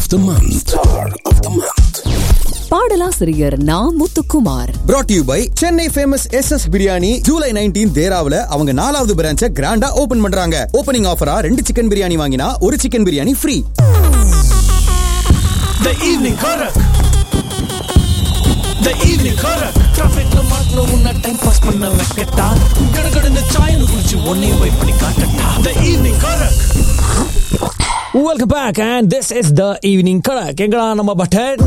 the month. பாடலாசிரியர் நா Muthukumar. brought to you by Chennai famous SS biryani July 19 தேராவுல அவங்க 4வது பிரான்ச்சை கிராண்டா ஓபன் பண்றாங்க. ஓபனிங் ஆஃபரா 2 சிக்கன் பிரியாணி வாங்கினா 1 chicken biryani free. The evening Karak. The evening Karak. Traffic la maatla unna time pass panna vekkata. Gadagada chaayanu kudichu onne wait panni kaatata. The evening Karak. Welcome back and this is the evening Karak. Engala nama button.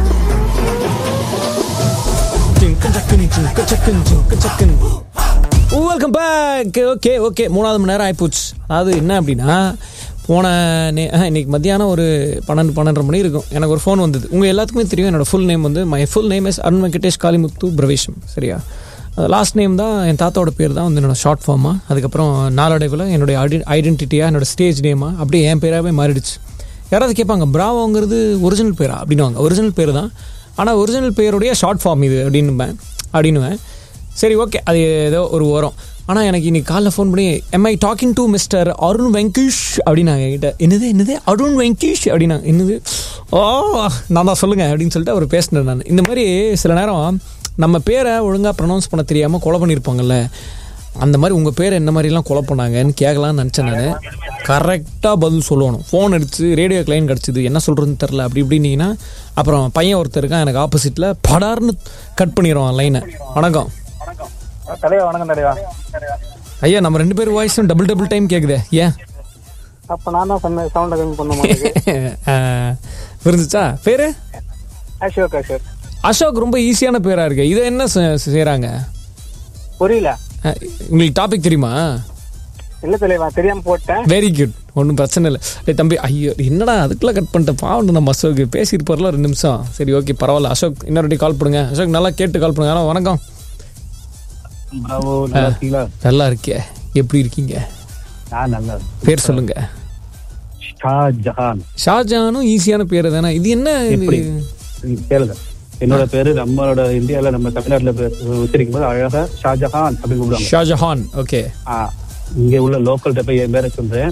Welcome back. Okay மூணாவது மணி நேரம் ஆயிப்போச்சு. அது என்ன அப்படின்னா போன இன்னைக்கு மத்தியானம் ஒரு 12:30 மணி இருக்கும். எனக்கு ஒரு ஃபோன் வந்தது. உங்கள் எல்லாத்துக்குமே தெரியும் என்னோடய ஃபுல் நேம் வந்து my full name is Arun Venkatesh Kalimuthu பிரவேஷம். சரியா? லாஸ்ட் நேம் தான் என் தாத்தாவோட பேர் தான் வந்து என்னோடய ஷார்ட் ஃபார்மாக. அதுக்கப்புறம் நாளடைவில் என்னுடைய ஐடென்டிட்டியாக என்னோடய ஸ்டேஜ் நேமாக அப்படியே என் பேராகவே மாறிடுச்சு. யாராவது கேட்பாங்க பிராவோங்கிறது ஒரிஜினல் பேரா அப்படின்னுவாங்க. ஒரிஜினல் பேர் தான், ஆனால் ஒரிஜினல் பேருடைய ஷார்ட் ஃபார்ம் இது அப்படின்னுவேன். சரி ஓகே, அது ஏதோ ஒரு ஓரம். ஆனால் எனக்கு இன்னைக்கு காலைல ஃபோன் பண்ணி M I talking to mister Arun Venkesh அப்படின்னாங்க என்கிட்ட. என்னது அருண் வெங்கேஷ் அப்படின்னாங்க. என்னது நான் தான் சொல்லுங்கள் அப்படின்னு சொல்லிட்டு அவர் பேசினேன். நான் இந்த மாதிரி சில நேரம் நம்ம பேரை ஒழுங்காக ப்ரொனவுன்ஸ் பண்ண தெரியாமல் கொலை பண்ணியிருப்பாங்கல்ல, அந்த மாதிரி உங்கள் பேரை என்ன மாதிரிலாம் கொலை பண்ணாங்கன்னு கேட்கலான்னு நினச்சேன். நான் கரெக்டாக பதில் சொல்லணும். ஃபோன் அடிச்சு ரேடியோ லைன் கிடச்சிது, என்ன சொல்கிறதுன்னு தெரில அப்படி இப்படின்னீங்கன்னா அப்புறம் பையன் ஒருத்தர் இருக்கான் எனக்கு ஆப்போசிட்டில், படார்னு கட் பண்ணிடுவான் லைனை. வணக்கம் ஐயா, நம்ம 2 பேர் வாய்ஸும் டபுள் டைம் கேட்குதே, ஏன்? அப்போ நான் தான் சவுண்டை கம்மி பண்ண மாட்டேன். புரிஞ்சுச்சா? பேர் அசோக். அசோக் ரொம்ப ஈஸியான பேராக இருக்கு. இதை என்ன செய்கிறாங்க புரியல. உங்களுக்கு டாபிக் தெரியுமா? இல்லை தெளிவா தெரியாமல் போட்டேன். வெரி குட், ஒன்றும் பிரச்சனை இல்லை. தம்பி ஐயோ என்னடா அதுக்குள்ளே கட் பண்ணிட்டேன் பாவம். நம்ம அசோக் பேசியிருப்பார்ல 2 நிமிஷம். சரி ஓகே பரவாயில்ல. அசோக் இன்னொரு கால் பண்ணுங்க. அசோக் நல்லா கேட்டு கால் பண்ணுங்க. ஆனால் வணக்கம். நல்லா இருக்கே, எப்படி இருக்கீங்க? பேர் சொல்லுங்க. ஷாஜஹானும் ஈஸியான பேரு தானே. இது என்ன கேளுங்க, என்னோட பேரு நம்மளோட இந்தியால நம்ம தமிழ்நாட்டுல உச்சரிக்கும் போது அழகா ஷாஜஹான் அப்படின்னு கூப்பிடுவாங்க. ஷாஜஹான். ஓகே. இங்க உள்ள லோக்கல் போய் என் பேரை சொல்றேன்.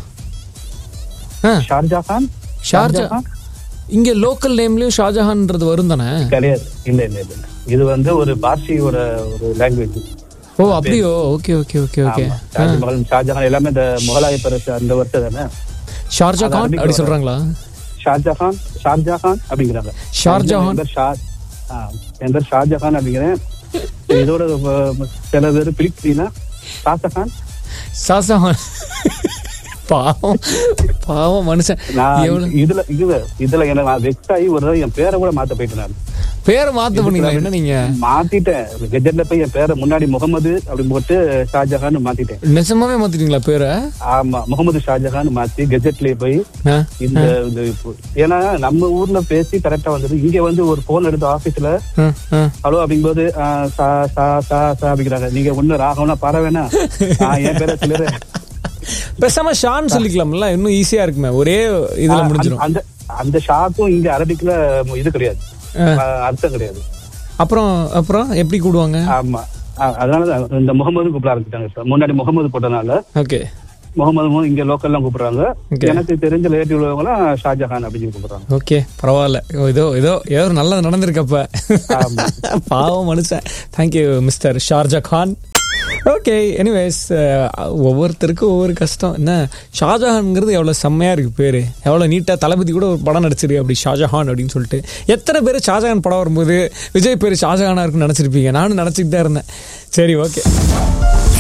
ஷாஜஹான். இங்க லோக்கல் நேம்லயும் ஷாஜஹான்ன்றது வரும் தானே? கிடையாது, இல்ல இது வந்து ஒரு பார்சியோட ஒரு லாங்குவேஜ். ஓ அப்படியோ? ஓகே. ஷாஜஹான் எல்லாமே இந்த முகலாய பேரரசு அந்த வருஷம் தானே. ஷார்ஜஹான் அப்படி சொல்றாங்களா? ஷார்ஜஹான் அப்படிங்கிறாங்க. ஷார்ஜஹான் என் பேர் ஷாஜஹான் அப்படிங்கிறேன். இதோட சில பேர் பிலிப்பினா ஷாஜஹான். பாவம் மனுஷன். இதுல எனக்கு நான் வெக்ஸ் ஆகி ஒரு தடவை என் பேரை கூட மாத்த போயிட்டேன். நான் பேரை மாத்த பண்ணீங்களா? என்ன நீங்க மாத்திட்டேன். கெஜெட்ல போய் என் பேரை முன்னாடி முகமது அப்படி போட்டு ஷாஜஹான் மாத்திட்டேன். நிஜமாவே மாத்திட்டீங்களா பேரை? ஆமா, முகமது ஷாஜஹான் மாத்தி கெஜெட்லயே போய் இந்த ஏன்னா நம்ம ஊர்ல பேசி கரெக்டா வந்தது. இங்க வந்து ஒரு போன் எடுத்து ஆபீஸ்ல ஹலோ அப்படிங்கும்போது அப்படிங்கிறாங்க. நீங்க ஒண்ணு ராகவனா பரவேனா என் பேரை சொல்லுற பேசாம ஷான் சொல்லிக்கலாம்ல, இன்னும் ஈஸியா இருக்குமே. ஒரே இதுல முடிஞ்சிடும். அந்த ஷாக்கும் இங்க அரபிக்ல இது கிடையாது, அர்த்தம் கிடையாது. அப்புறம் எப்படி கூடுவாங்க? ஆமா, அதனால இந்த முகமது கூப்பிட ஆரம்பிச்சிட்டாங்க. முன்னாடி முகமது போட்டனால ஓகே முகமது இங்க லோக்கல்லாம் கூப்பிடுறாங்க. எனக்கு தெரிஞ்ச ரிலேட்டிவ் உள்ளவங்களாம் ஷாஜஹான் அப்படின்னு கூப்பிடுறாங்க. ஓகே பரவாயில்ல. ஏதோ நல்லது நடந்திருக்கப்ப. பாவம் மனுஷன். Thank you mister ஷார்ஜஹான். ஓகே எனிவேஸ், ஒவ்வொருத்தருக்கும் ஒவ்வொரு கஷ்டம். என்ன ஷாஜஹான்ங்கிறது எவ்வளோ செம்மையாக இருக்குது பேர். எவ்வளோ நீட்டாக தளபதி கூட ஒரு படம் நடிச்சிருக்கு அப்படி ஷாஜஹான் அப்படின்னு சொல்லிட்டு. எத்தனை பேர் ஷாஜஹான் படம் வரும்போது விஜய் பேர் ஷாஜஹானாக இருக்குன்னு நினச்சிருப்பீங்க. நானும் நினச்சிக்கிட்டு தான் இருந்தேன். சரி ஓகே.